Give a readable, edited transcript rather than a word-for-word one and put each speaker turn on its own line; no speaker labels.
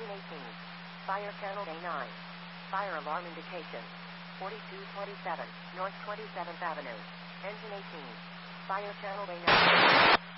Engine 18. Fire channel A9. Fire alarm indication. 4227, North 27th Avenue. Engine 18. Fire channel A9.